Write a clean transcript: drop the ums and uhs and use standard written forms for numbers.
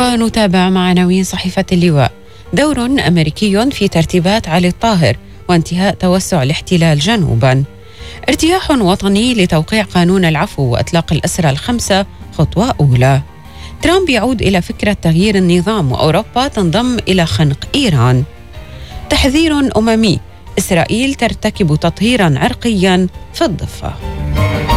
ونتابع مع عناوين صحيفة اللواء. دور أمريكي في ترتيبات علي الطاهر وانتهاء توسع الاحتلال جنوبا. ارتياح وطني لتوقيع قانون العفو وإطلاق الأسرى ال5 خطوة أولى. ترامب يعود إلى فكرة تغيير النظام وأوروبا تنضم إلى خنق إيران. تحذير أممي، إسرائيل ترتكب تطهيرا عرقيا في الضفة.